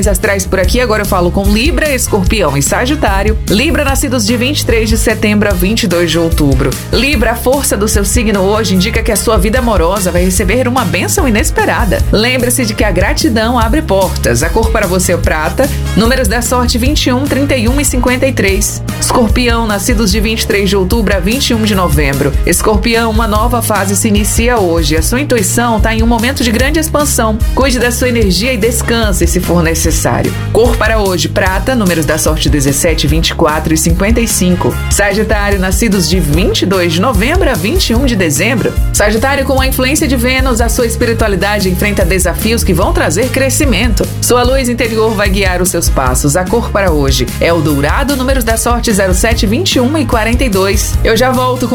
Astrais por aqui, agora eu falo com Libra, Escorpião e Sagitário. Libra, nascidos de 23 de setembro a 22 de outubro. Libra, a força do seu signo hoje indica que a sua vida amorosa vai receber uma bênção inesperada. Lembre-se de que a gratidão abre portas. A cor para você é o prata. Números da sorte 21, 31 e 53. Escorpião, nascidos de 23 de outubro a 21 de novembro. Escorpião, uma nova fase se inicia hoje. A sua intuição está em um momento de grande expansão. Cuide da sua energia e descanse se for necessário. Cor para hoje, prata, números da sorte 17, 24 e 55. Sagitário, nascidos de 22 de novembro a 21 de dezembro. Sagitário, com a influência de Vênus, a sua espiritualidade enfrenta desafios que vão trazer crescimento. Sua luz interior vai guiar os seus passos. A cor para hoje é o dourado, números da sorte 07, 21 e 42. Eu já volto com